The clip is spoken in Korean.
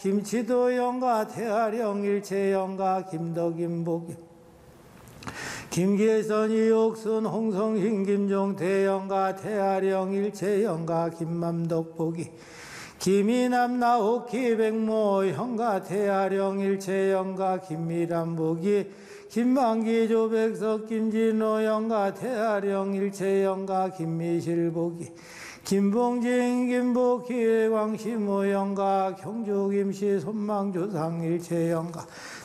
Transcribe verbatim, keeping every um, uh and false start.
김치도 영가 태아령 일체 영가 김덕임복이 김계선이 옥순 홍성신 김종태 영가 태아령 일체 영가 김맘덕복이 김이남 나옥희 백모 형가 태아령 일체 영가 김미람복이 김만기 조백석 김진호 영가 태아령 일체 영가 김미실복이 김봉진 김복희 광시모 영가 경주 김씨 손망조상 일체 영가